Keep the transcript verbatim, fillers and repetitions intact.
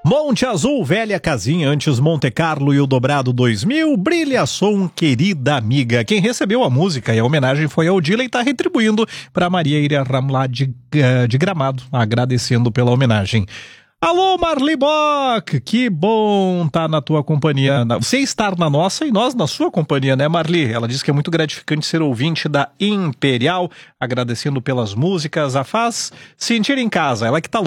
Monte Azul, velha casinha, antes Monte Carlo e o Dobrado dois mil, brilha som, querida amiga. Quem recebeu a música e a homenagem foi a Odila e está retribuindo para Maria Iriam lá de, de Gramado, agradecendo pela homenagem. Alô, Marli Bock, que bom estar tá na tua companhia. Você estar na nossa e nós na sua companhia, né, Marli? Ela diz que é muito gratificante ser ouvinte da Imperial, agradecendo pelas músicas, a faz sentir em casa. Ela que tá